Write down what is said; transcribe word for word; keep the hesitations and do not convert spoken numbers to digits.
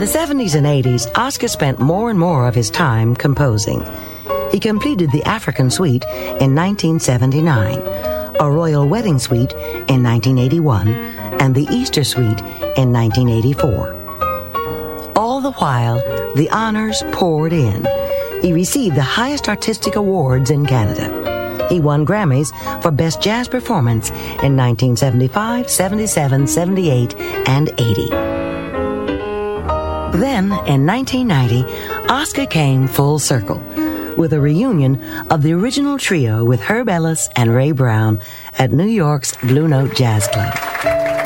the seventies and eighties, Oscar spent more and more of his time composing. He completed the African Suite in nineteen seventy-nine, a Royal Wedding Suite in nineteen eighty-one, and the Easter Suite in nineteen eighty-four. All the while, the honors poured in. He received the highest artistic awards in Canada. He won Grammys for Best Jazz Performance in nineteen seventy-five, seventy-seven, seventy-eight, and eighty. Then, in nineteen ninety, Oscar came full circle with a reunion of the original trio with Herb Ellis and Ray Brown at New York's Blue Note Jazz Club.